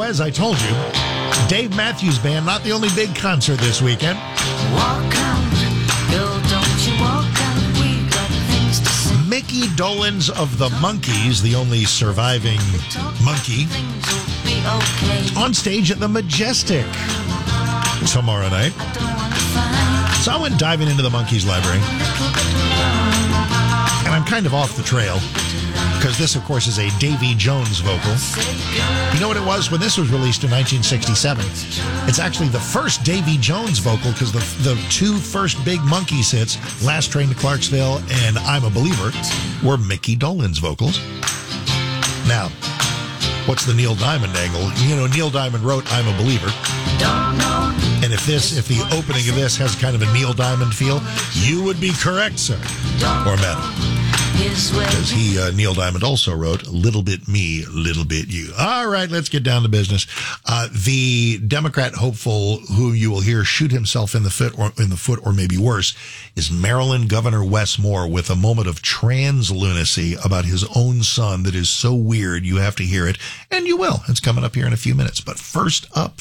as I told you, Dave Matthews Band, not the only big concert this weekend. Walk out, girl, don't you walk out, we got things to say. Mickey Dolenz of the Monkees, the only surviving monkey, on stage at the Majestic tomorrow night. So I went diving into the Monkees library, and I'm kind of off the trail, because this, of course, is a Davy Jones vocal. You know what it was? When this was released in 1967, it's actually the first Davy Jones vocal, because the two first big Monkees hits, Last Train to Clarksville and I'm a Believer, were Mickey Dolenz vocals. Now, what's the Neil Diamond angle? You know, Neil Diamond wrote I'm a Believer. And if the opening of this has kind of a Neil Diamond feel, you would be correct, sir. Or madam. Because Neil Diamond also wrote, little bit me, little bit you. All right, let's get down to business. The Democrat hopeful who you will hear shoot himself in the foot or maybe worse is Maryland Governor Wes Moore, with a moment of trans lunacy about his own son that is so weird you have to hear it. And you will. It's coming up here in a few minutes. But first up,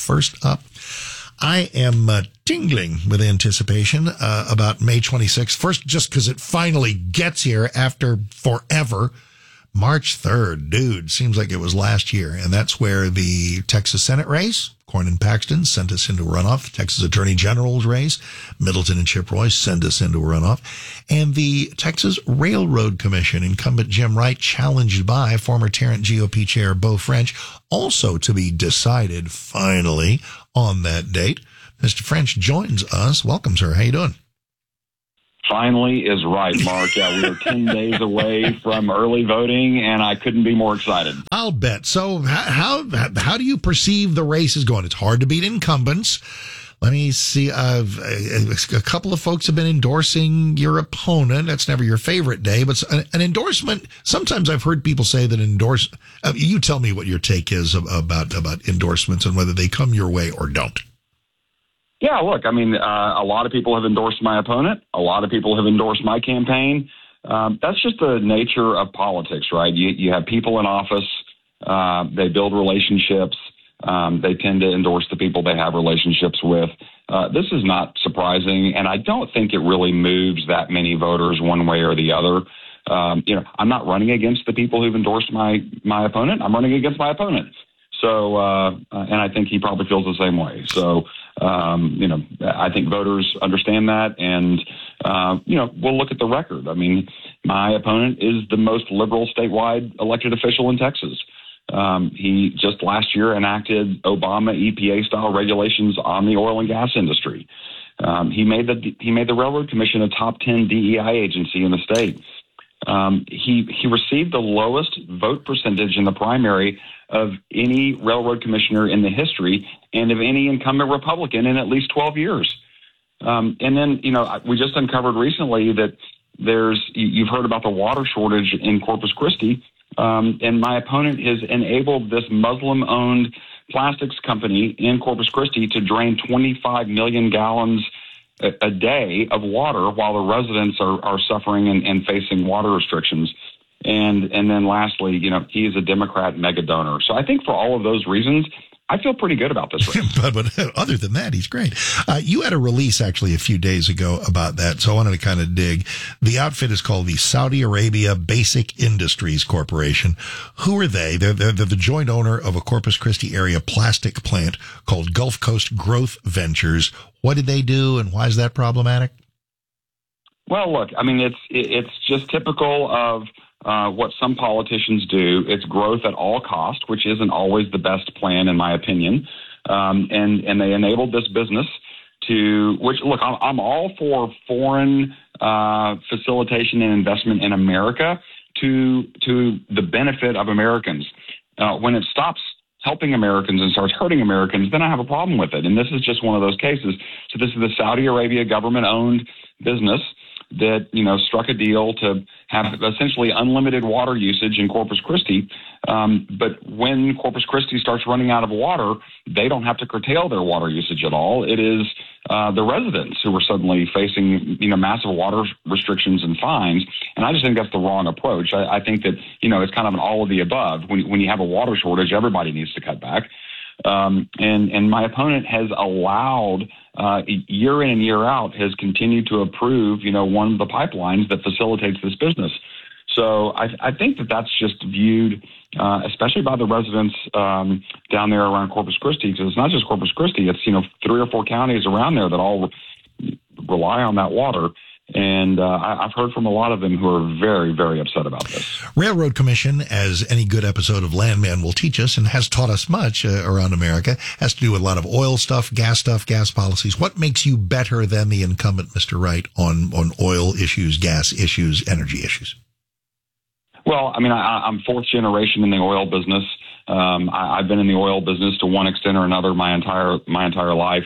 I am tingling with anticipation about May 26th. First, just because it finally gets here after forever. March 3rd, dude, seems like it was last year. And that's where the Texas Senate race, Cornyn and Paxton, sent us into a runoff. Texas Attorney General's race, Middleton and Chip Roy send us into a runoff. And the Texas Railroad Commission, incumbent Jim Wright, challenged by former Tarrant GOP Chair Beau French, also to be decided finally on that date. Mr. French joins us. Welcome, sir. How you doing? Finally is right, Mark. Yeah, we are 10 days away from early voting, and I couldn't be more excited. I'll bet. So how do you perceive the race is going? It's hard to beat incumbents. Let me see. A couple of folks have been endorsing your opponent. That's never your favorite day, but an endorsement. Sometimes I've heard people say that you tell me what your take is about endorsements and whether they come your way or don't. Yeah, look, I mean, a lot of people have endorsed my opponent. A lot of people have endorsed my campaign. That's just the nature of politics, right? You have people in office. They build relationships. They tend to endorse the people they have relationships with. This is not surprising, and I don't think it really moves that many voters one way or the other. I'm not running against the people who've endorsed my opponent. I'm running against my opponent. So, and I think he probably feels the same way. So, I think voters understand that, and, we'll look at the record. I mean, my opponent is the most liberal statewide elected official in Texas. He just last year enacted Obama EPA-style regulations on the oil and gas industry. He made the Railroad Commission a top 10 DEI agency in the state. He received the lowest vote percentage in the primary of any railroad commissioner in the history and of any incumbent Republican in at least 12 years. And then, we just uncovered recently that you've heard about the water shortage in Corpus Christi, and my opponent has enabled this Muslim-owned plastics company in Corpus Christi to drain 25 million gallons a day of water while the residents are suffering and facing water restrictions. And then lastly, he is a Democrat mega donor. So I think for all of those reasons, I feel pretty good about this race. but other than that, he's great. You had a release actually a few days ago about that, so I wanted to kind of dig. The outfit is called the Saudi Arabia Basic Industries Corporation. Who are they? They're the joint owner of a Corpus Christi area plastic plant called Gulf Coast Growth Ventures. What did they do, and why is that problematic? Well, look, I mean, it's just typical of what some politicians do. It's growth at all cost, which isn't always the best plan, in my opinion. And they enabled this business I'm all for foreign facilitation and investment in America to the benefit of Americans. When it stops helping Americans and starts hurting Americans, then I have a problem with it. And this is just one of those cases. So this is the Saudi Arabia government-owned business that, struck a deal to have essentially unlimited water usage in Corpus Christi. But when Corpus Christi starts running out of water, they don't have to curtail their water usage at all. It is the residents who are suddenly facing, massive water restrictions and fines. And I just think that's the wrong approach. I think that, it's kind of an all of the above. When you have a water shortage, everybody needs to cut back. And my opponent has allowed, year in and year out, has continued to approve, one of the pipelines that facilitates this business. So I think that that's just viewed, especially by the residents down there around Corpus Christi, because it's not just Corpus Christi. It's, 3 or 4 counties around there that all rely on that water. And I've heard from a lot of them who are very, very upset about this. Railroad Commission, as any good episode of Landman will teach us and has taught us much around America, has to do with a lot of oil stuff, gas policies. What makes you better than the incumbent, Mr. Wright, on oil issues, gas issues, energy issues? Well, I mean, I'm 4th generation in the oil business. I've been in the oil business to one extent or another my entire life.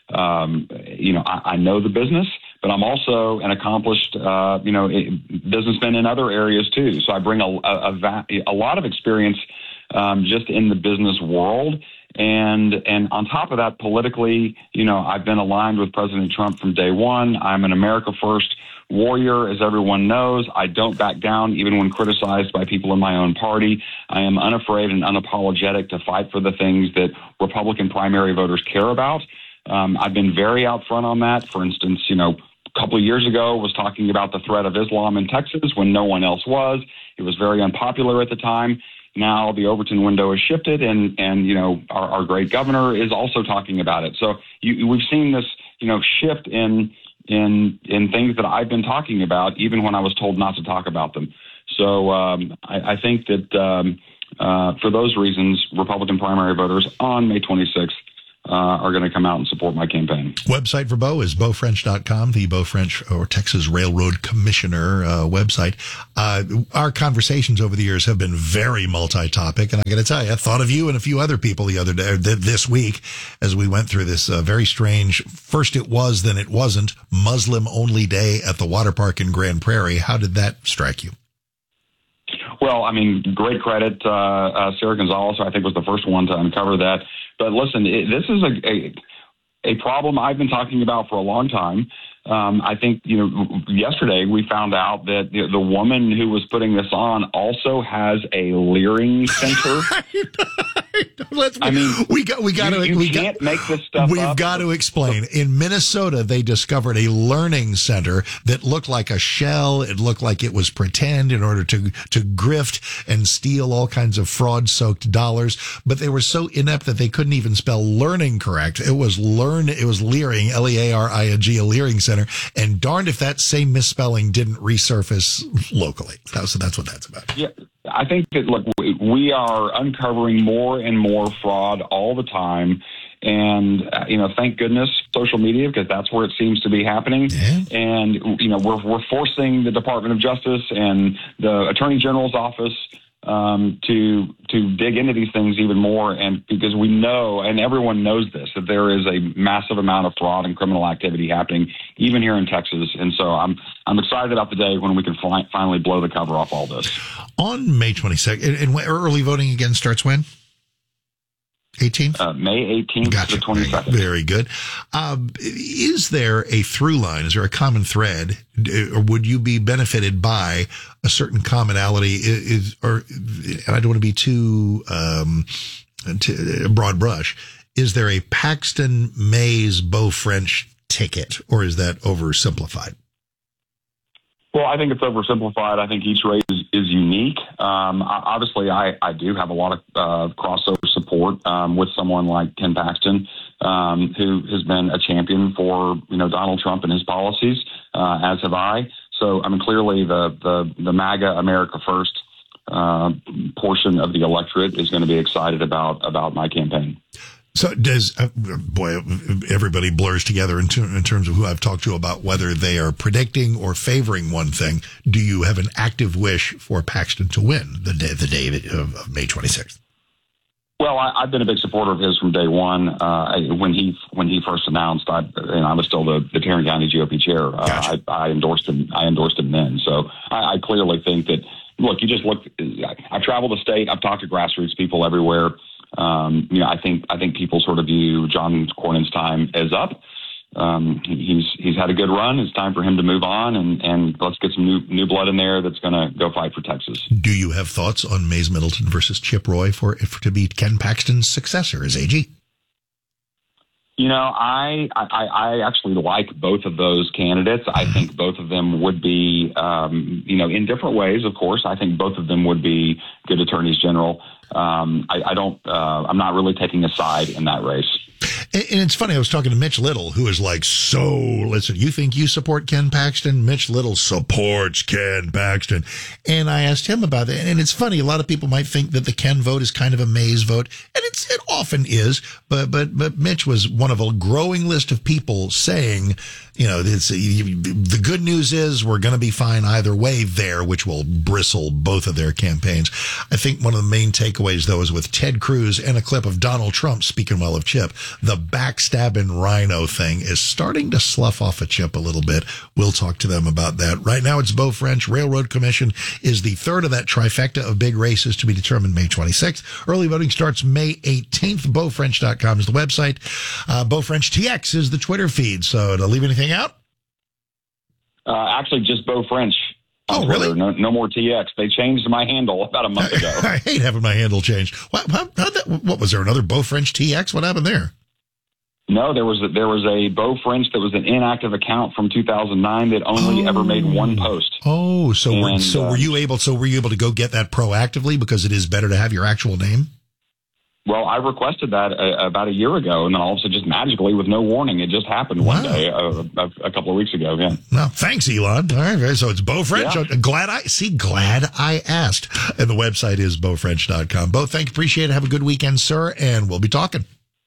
I know the business, but I'm also an accomplished, businessman in other areas too. So I bring a lot of experience just in the business world. And on top of that, politically, I've been aligned with President Trump from day one. I'm an America First warrior, as everyone knows. I don't back down even when criticized by people in my own party. I am unafraid and unapologetic to fight for the things that Republican primary voters care about. I've been very out front on that. For instance, a couple of years ago was talking about the threat of Islam in Texas when no one else was. It was very unpopular at the time. Now the Overton window has shifted, and our great governor is also talking about it. So we've seen this shift in things that I've been talking about, even when I was told not to talk about them. So I think that for those reasons, Republican primary voters on May 26th are going to come out and support my campaign. Website for Beau is beaufrench.com, the Beau French or Texas Railroad Commissioner website. Our conversations over the years have been very multi-topic, and I got to tell you, I thought of you and a few other people the other day, this week, as we went through this very strange, first it was, then it wasn't, Muslim-only day at the water park in Grand Prairie. How did that strike you? Well, I mean, great credit. Sarah Gonzalez, I think, was the first one to uncover that. But listen, this is a problem I've been talking about for a long time. I think, yesterday we found out that the woman who was putting this on also has a leering center. We can't make this stuff up. We've got to explain. In Minnesota, they discovered a learning center that looked like a shell. It looked like it was pretend in order to grift and steal all kinds of fraud-soaked dollars. But they were so inept that they couldn't even spell learning correct. It was leering, Learing, a leering center. And darned if that same misspelling didn't resurface locally. So that's what that's about. Yeah, I think that, look, we are uncovering more and more fraud all the time. And, thank goodness, social media, because that's where it seems to be happening. Yeah. And, we're forcing the Department of Justice and the Attorney General's office to dig into these things even more, and because we know, and everyone knows this, that there is a massive amount of fraud and criminal activity happening even here in Texas. And so I'm excited about the day when we can finally blow the cover off all this. On May 22nd, and early voting again starts when? 18th? May 18th gotcha. to the 22nd. Very good. Is there a through line? Is there a common thread? Or would you be benefited by a certain commonality? And I don't want to be too broad brush. Is there a Paxton Mays Beau French ticket, or is that oversimplified? Well, I think it's oversimplified. I think each race is unique. Obviously, I do have a lot of crossover support with someone like Ken Paxton, who has been a champion for Donald Trump and his policies, as have I. So, I mean, clearly the MAGA America First portion of the electorate is going to be excited about my campaign. So does, everybody blurs together in terms of who I've talked to about whether they are predicting or favoring one thing. Do you have an active wish for Paxton to win the day of May 26th? Well, I've been a big supporter of his from day one. When he first announced, I was still the Tarrant County GOP chair. Gotcha. I endorsed him. then. So I clearly think that. Look, I've traveled the state. I've talked to grassroots people everywhere. I think people sort of view John Cornyn's time as up. he's had a good run. It's time for him to move on, and let's get some new blood in there that's going to go fight for Texas. Do you have thoughts on Mays Middleton versus Chip Roy for to be Ken Paxton's successor as AG? You know, I actually like both of those candidates. I think both of them would be, in different ways, of course. I think both of them would be good attorneys general. I'm not really taking a side in that race. And it's funny, I was talking to Mitch Little, who is like, so, listen, you think you support Ken Paxton? Mitch Little supports Ken Paxton. And I asked him about that. And it's funny, a lot of people might think that the Ken vote is kind of a Mays vote. And it often is. But Mitch was one of a growing list of people saying, the good news is we're going to be fine either way there, which will bristle both of their campaigns. I think one of the main takeaways, though, is with Ted Cruz and a clip of Donald Trump speaking well of Chip. The backstabbing rhino thing is starting to slough off a Chip a little bit. We'll talk to them about that. Right now, it's Beau French. Railroad Commission is the third of that trifecta of big races to be determined May 26th. Early voting starts May 18th. BeauFrench.com is the website. Beau French TX is the Twitter feed. So to leave anything out? Actually, just Beau French. Oh, really? No more TX. They changed my handle about a month ago. I hate having my handle changed. What was there, another Beau French TX? What happened there? No, there was a Beau French that was an inactive account from 2009 that only ever made one post. Oh, were you able to go get that proactively because it is better to have your actual name? Well, I requested that about a year ago, and then all of a sudden, just magically, with no warning, it just happened one day, a couple of weeks ago. Yeah. Well, thanks, Elon. All right, so it's Beau French. Yeah. Glad I asked. And the website is BeauFrench.com. Beau, thank you. Appreciate it. Have a good weekend, sir, and we'll be talking.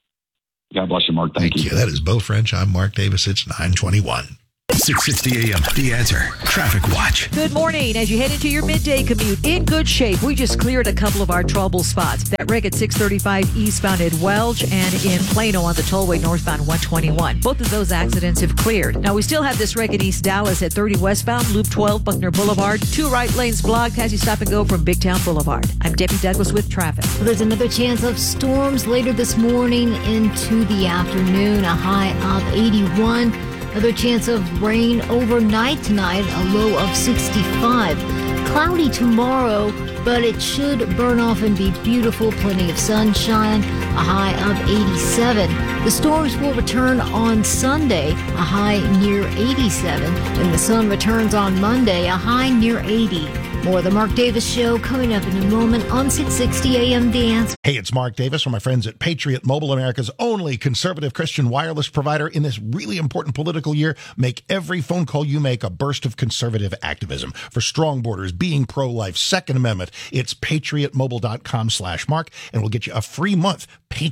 God bless you, Mark. Thank you. That is Beau French. I'm Mark Davis. It's 9:21. 6:60 a.m. The Answer Traffic Watch. Good morning. As you head into your midday commute, in good shape. We just cleared a couple of our trouble spots. That wreck at 635 eastbound at Welch and in Plano on the tollway northbound 121. Both of those accidents have cleared. Now, we still have this wreck in East Dallas at 30 westbound, Loop 12, Buckner Boulevard. 2 right lanes blocked as you stop and go from Big Town Boulevard. I'm Debbie Douglas with traffic. Well, there's another chance of storms later this morning into the afternoon, a high of 81. Another chance of rain overnight tonight, a low of 65. Cloudy tomorrow, but it should burn off and be beautiful. Plenty of sunshine, a high of 87. The storms will return on Sunday, a high near 87. And the sun returns on Monday, a high near 80. More of the Mark Davis Show coming up in a moment on 660 AM The Answer. Hey, it's Mark Davis from my friends at Patriot Mobile, America's only conservative Christian wireless provider. In this really important political year, make every phone call you make a burst of conservative activism. For strong borders, being pro-life, Second Amendment, it's patriotmobile.com/Mark, and we'll get you a free month.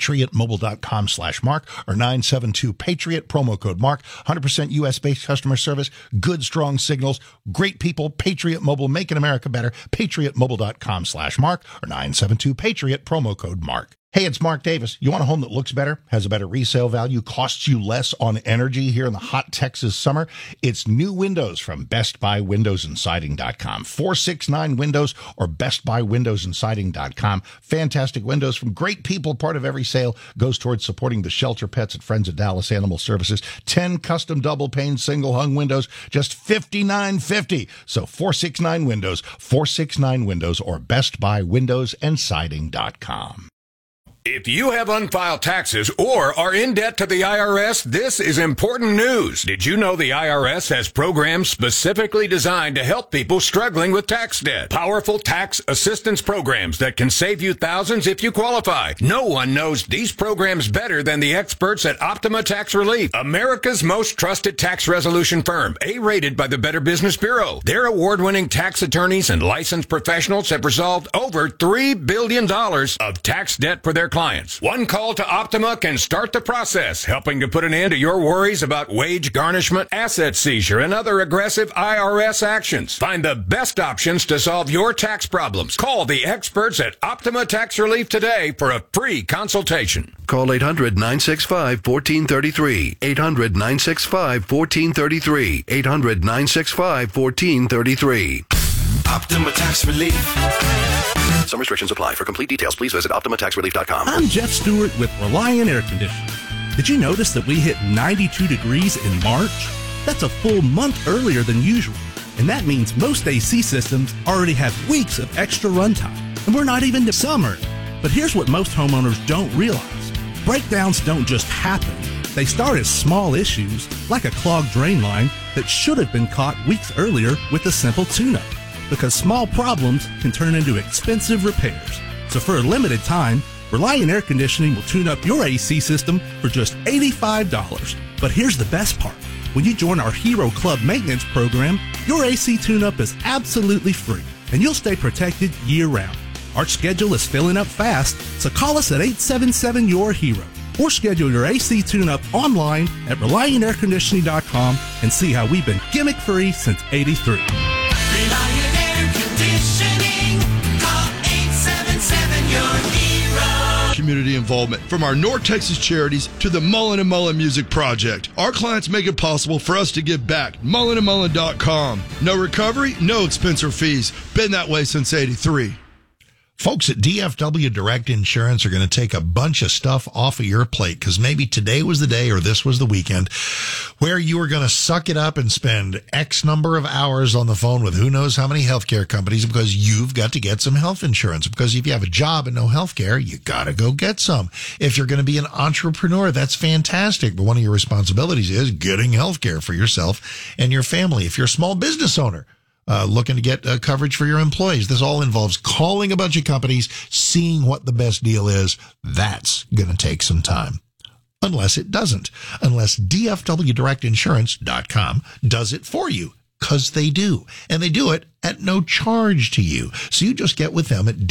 patriotmobile.com/Mark or 972-PATRIOT, promo code Mark. 100% U.S.-based customer service, good, strong signals, great people. Patriot Mobile, making America better. patriotmobile.com/Mark or 972-PATRIOT, promo code Mark. Hey, it's Mark Davis. You want a home that looks better, has a better resale value, costs you less on energy here in the hot Texas summer? It's new windows from Best Buy Windows and Siding.com. 469 Windows or BestBuyWindowsandSiding.com. Fantastic windows from great people. Part of every sale goes towards supporting the shelter pets at Friends of Dallas Animal Services. 10 custom double pane single hung windows, just $59.50. So 469 Windows, 469 Windows or BestBuyWindowsandSiding.com. If you have unfiled taxes or are in debt to the IRS, this is important news. Did you know the IRS has programs specifically designed to help people struggling with tax debt? Powerful tax assistance programs that can save you thousands if you qualify. No one knows these programs better than the experts at Optima Tax Relief, America's most trusted tax resolution firm, A-rated by the Better Business Bureau. Their award-winning tax attorneys and licensed professionals have resolved over $3 billion of tax debt for their clients. One call to Optima can start the process, helping to put an end to your worries about wage garnishment, asset seizure, and other aggressive IRS actions. Find the best options to solve your tax problems. Call the experts at Optima Tax Relief today for a free consultation. Call 800-965-1433. 800-965-1433. 800-965-1433. Optima Tax Relief. Some restrictions apply. For complete details, please visit OptimaTaxRelief.com. I'm Jeff Stewart with Reliant Air Conditioning. Did you notice that we hit 92 degrees in March? That's a full month earlier than usual, and that means most AC systems already have weeks of extra runtime, and we're not even to summer. But here's what most homeowners don't realize. Breakdowns don't just happen. They start as small issues, like a clogged drain line that should have been caught weeks earlier with a simple tune-up, because small problems can turn into expensive repairs. So for a limited time, Reliant Air Conditioning will tune up your AC system for just $85. But here's the best part. When you join our Hero Club maintenance program, your AC tune-up is absolutely free, and you'll stay protected year-round. Our schedule is filling up fast, so call us at 877-YOUR-HERO or schedule your AC tune-up online at ReliantAirConditioning.com and see how we've been gimmick-free since '83. Reliant Air Conditioning. Call 877-YOUR-HERO. Community involvement. From our North Texas charities to the Mullen & Mullen Music Project, our clients make it possible for us to give back. MullenandMullen.com. No recovery, no expense or fees. Been that way since '83. Folks at DFW Direct Insurance are going to take a bunch of stuff off of your plate because maybe today was the day or this was the weekend where you were going to suck it up and spend X number of hours on the phone with who knows how many healthcare companies because you've got to get some health insurance. Because if you have a job and no healthcare, you got to go get some. If you're going to be an entrepreneur, that's fantastic. But one of your responsibilities is getting healthcare for yourself and your family. If you're a small business owner, looking to get coverage for your employees. This all involves calling a bunch of companies, seeing what the best deal is. That's going to take some time. Unless it doesn't. Unless DFWDirectInsurance.com does it for you. Because they do. And they do it at no charge to you. So you just get with them at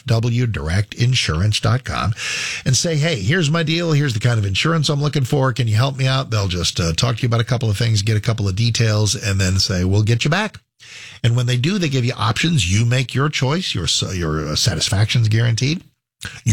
DFWDirectInsurance.com and say, hey, here's my deal. Here's the kind of insurance I'm looking for. Can you help me out? They'll just talk to you about a couple of things, get a couple of details, and then say, we'll get you back. And when they do, they give you options. You make your choice. Your satisfaction's guaranteed.